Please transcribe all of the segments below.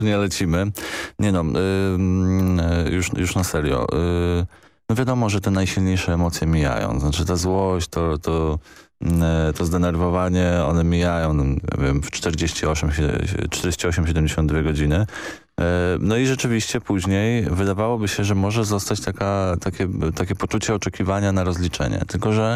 nie lecimy. Nie no, już na serio. No wiadomo, że te najsilniejsze emocje mijają. Znaczy ta złość, to zdenerwowanie, one mijają, nie wiem, w 48-72 godziny. No i rzeczywiście później wydawałoby się, że może zostać takie poczucie oczekiwania na rozliczenie. Tylko że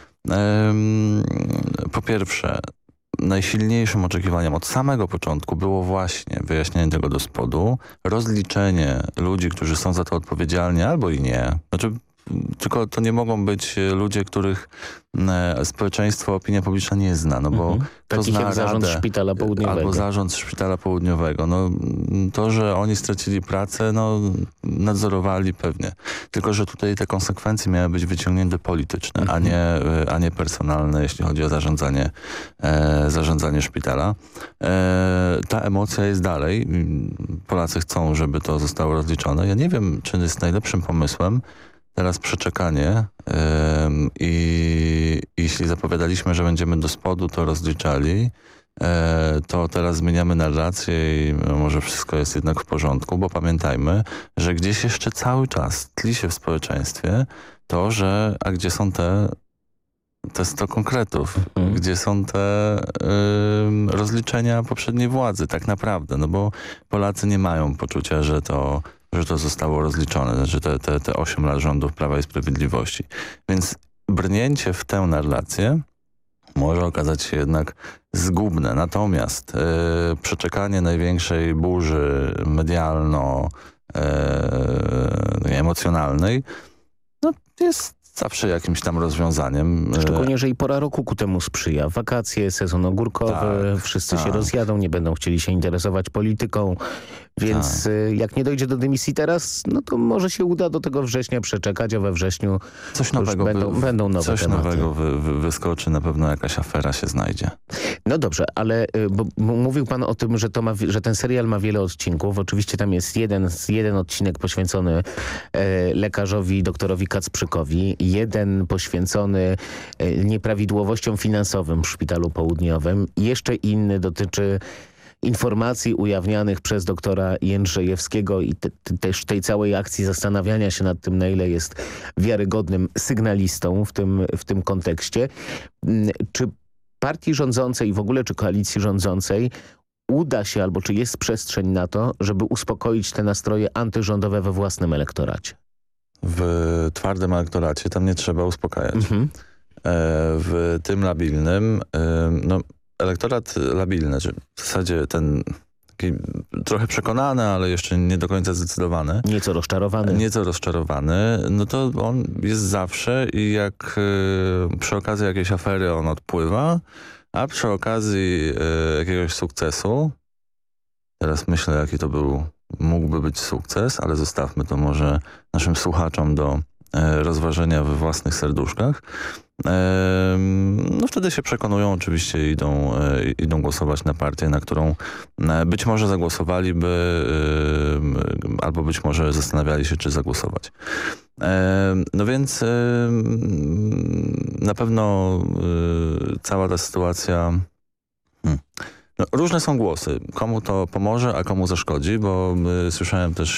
po pierwsze, najsilniejszym oczekiwaniem od samego początku było właśnie wyjaśnienie tego do spodu, rozliczenie ludzi, którzy są za to odpowiedzialni, albo i nie. Znaczy, tylko to nie mogą być ludzie, których społeczeństwo, opinia publiczna nie zna, no bo kto Takich zna jak zarząd Szpitala Południowego. Albo zarząd Szpitala Południowego. No, to, że oni stracili pracę, no nadzorowali pewnie. Tylko, że tutaj te konsekwencje miały być wyciągnięte polityczne, a nie personalne, jeśli chodzi o zarządzanie szpitala. Ta emocja jest dalej. Polacy chcą, żeby to zostało rozliczone. Ja nie wiem, czy jest najlepszym pomysłem teraz przeczekanie i jeśli zapowiadaliśmy, że będziemy do spodu to rozliczali, to teraz zmieniamy narrację i może wszystko jest jednak w porządku, bo pamiętajmy, że gdzieś jeszcze cały czas tli się w społeczeństwie to, że a gdzie są te 100 konkretów, gdzie są te rozliczenia poprzedniej władzy tak naprawdę, no bo Polacy nie mają poczucia, że to zostało rozliczone, znaczy te 8 lat rządów Prawa i Sprawiedliwości. Więc brnięcie w tę narrację może okazać się jednak zgubne. Natomiast przeczekanie największej burzy emocjonalnej no, jest zawsze jakimś tam rozwiązaniem. Szczególnie, że i pora roku ku temu sprzyja. Wakacje, sezon ogórkowy, wszyscy się rozjadą, nie będą chcieli się interesować polityką, więc jak nie dojdzie do dymisji teraz, no to może się uda do tego września przeczekać, a we wrześniu coś nowego będą nowe coś tematy. nowego wyskoczy, na pewno jakaś afera się znajdzie. No dobrze, ale bo mówił pan o tym, że ten serial ma wiele odcinków. Oczywiście tam jest jeden odcinek poświęcony lekarzowi, doktorowi Kacprzykowi, jeden poświęcony nieprawidłowościom finansowym w Szpitalu Południowym. Jeszcze inny dotyczy informacji ujawnianych przez doktora Jędrzejewskiego i też tej całej akcji zastanawiania się nad tym, na ile jest wiarygodnym sygnalistą w tym kontekście. Czy partii rządzącej i w ogóle czy koalicji rządzącej uda się, albo czy jest przestrzeń na to, żeby uspokoić te nastroje antyrządowe we własnym elektoracie? W twardym elektoracie tam nie trzeba uspokajać. W tym labilnym, no elektorat labilny, czy w zasadzie ten taki trochę przekonany, ale jeszcze nie do końca zdecydowany. Nieco rozczarowany. No to on jest zawsze i jak przy okazji jakiejś afery on odpływa, a przy okazji jakiegoś sukcesu, teraz myślę, jaki to mógłby być sukces, ale zostawmy to może naszym słuchaczom do rozważenia we własnych serduszkach. No wtedy się przekonują oczywiście i idą głosować na partię, na którą być może zagłosowaliby, albo być może zastanawiali się, czy zagłosować. No więc na pewno cała ta sytuacja... No, różne są głosy. Komu to pomoże, a komu zaszkodzi, bo słyszałem też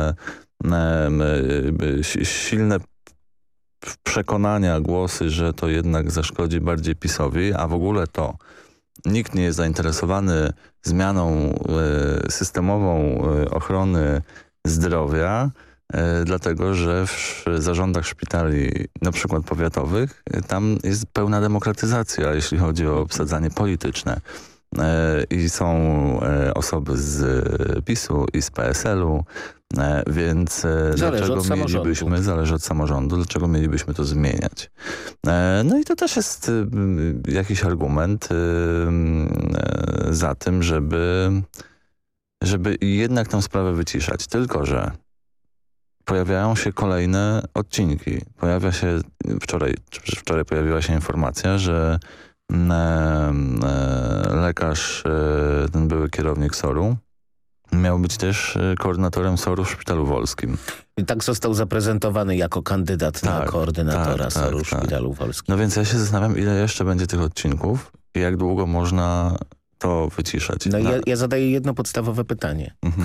silne przekonania, głosy, że to jednak zaszkodzi bardziej PiS-owi, a w ogóle to nikt nie jest zainteresowany zmianą systemową ochrony zdrowia, dlatego że w zarządach szpitali, na przykład powiatowych, tam jest pełna demokratyzacja, jeśli chodzi o obsadzanie polityczne. I są osoby z PiS-u i z PSL-u, więc zależy od samorządu, dlaczego mielibyśmy to zmieniać. No i to też jest jakiś argument za tym, żeby jednak tę sprawę wyciszać. Tylko że pojawiają się kolejne odcinki. Wczoraj pojawiła się informacja, że lekarz, ten były kierownik SOR-u, miał być też koordynatorem SOR-u w Szpitalu Wolskim. I tak został zaprezentowany jako kandydat na koordynatora SOR-u w Szpitalu Wolskim. No więc ja się zastanawiam, ile jeszcze będzie tych odcinków i jak długo można to wyciszać. No ja zadaję jedno podstawowe pytanie.